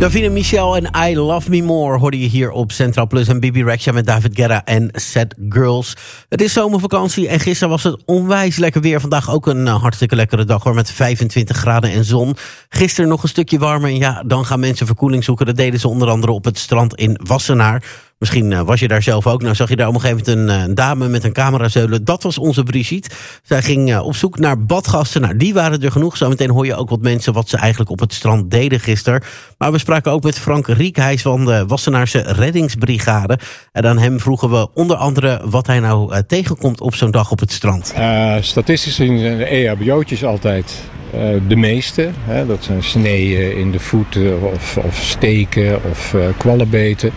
Davina Michel en I Love Me More hoorde je hier op Centraal Plus en Bibi Rexha met David Guetta en Sad Girls. Het is zomervakantie en gisteren was het onwijs lekker weer. Vandaag ook een hartstikke lekkere dag hoor, met 25 graden en zon. Gisteren nog een stukje warmer en ja, dan gaan mensen verkoeling zoeken. Dat deden ze onder andere op het strand in Wassenaar. Misschien was je daar zelf ook. Nou zag je daar op een gegeven moment een dame met een camerazeulen. Dat was onze Brigitte. Zij ging op zoek naar badgasten. Nou, die waren er genoeg. Zometeen hoor je ook wat mensen wat ze eigenlijk op het strand deden gisteren. Maar we spraken ook met Frank Riek. Hij is van de Wassenaarse reddingsbrigade. En aan hem vroegen we onder andere wat hij nou tegenkomt op zo'n dag op het strand. Statistisch zijn de EHBO'tjes altijd de meeste. Hè, dat zijn sneeën in de voeten of steken of kwallenbeten.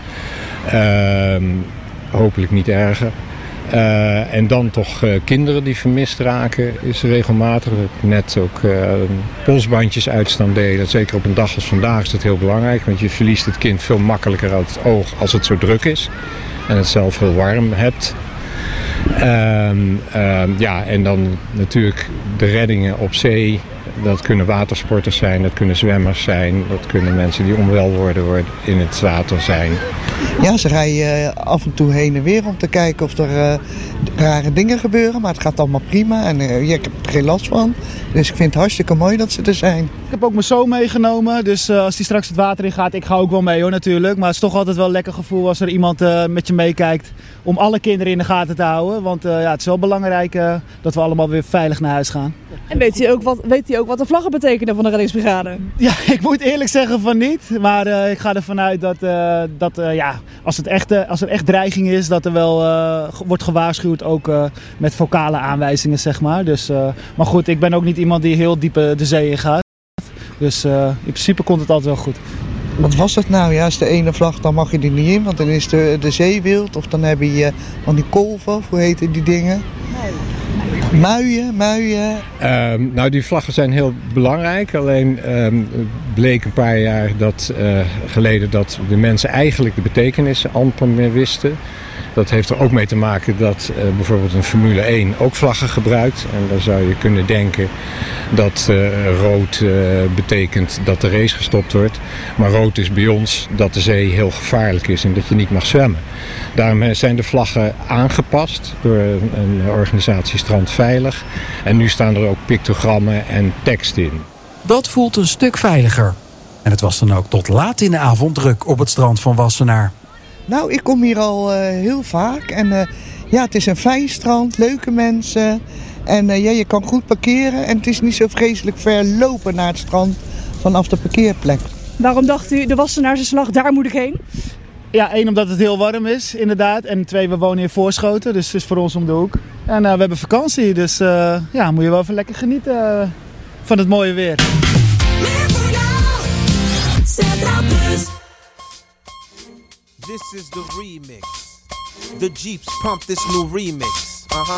Hopelijk niet erger. En dan toch kinderen die vermist raken is regelmatig. Net ook polsbandjes uitstand delen. Zeker op een dag als vandaag is dat heel belangrijk. Want je verliest het kind veel makkelijker uit het oog als het zo druk is. En het zelf heel warm hebt. En dan natuurlijk de reddingen op zee. Dat kunnen watersporters zijn, dat kunnen zwemmers zijn. Dat kunnen mensen die onwel worden in het water zijn. Ja, ze rijden af en toe heen en weer om te kijken of er rare dingen gebeuren. Maar het gaat allemaal prima en ik heb er geen last van. Dus ik vind het hartstikke mooi dat ze er zijn. Ik heb ook mijn zoon meegenomen. Dus als die straks het water in gaat, ik ga ook wel mee hoor natuurlijk. Maar het is toch altijd wel een lekker gevoel als er iemand met je meekijkt. Om alle kinderen in de gaten te houden. Want het is wel belangrijk dat we allemaal weer veilig naar huis gaan. En weet hij ook wat de vlaggen betekenen van de reddingsbrigade? Ja, ik moet eerlijk zeggen van niet. Maar ik ga ervan uit dat als er echt dreiging is, dat er wel wordt gewaarschuwd. Ook met vocale aanwijzingen, zeg maar. Dus, maar goed, ik ben ook niet iemand die heel diep de zee in gaat. Dus in principe komt het altijd wel goed. Wat was het nou? Ja, is de ene vlag, dan mag je er niet in, want dan is de zee wild. Of dan heb je van die kolven, hoe heten die dingen? Muien. Die vlaggen zijn heel belangrijk. Alleen bleek een paar jaar geleden dat de mensen eigenlijk de betekenis amper meer wisten. Dat heeft er ook mee te maken dat bijvoorbeeld een Formule 1 ook vlaggen gebruikt. En dan zou je kunnen denken dat rood betekent dat de race gestopt wordt. Maar rood is bij ons dat de zee heel gevaarlijk is en dat je niet mag zwemmen. Daarom zijn de vlaggen aangepast door een organisatie Strandveilig. En nu staan er ook pictogrammen en tekst in. Dat voelt een stuk veiliger. En het was dan ook tot laat in de avond druk op het strand van Wassenaar. Nou, ik kom hier al heel vaak. En het is een fijn strand, leuke mensen. En je kan goed parkeren. En het is niet zo vreselijk ver lopen naar het strand vanaf de parkeerplek. Waarom dacht u, de Wassenaarse slag, daar moet ik heen? Ja, 1 omdat het heel warm is, inderdaad. En 2, we wonen in Voorschoten, dus het is voor ons om de hoek. En we hebben vakantie, dus moet je wel even lekker genieten van het mooie weer. This is the remix. The Jeeps pump this new remix.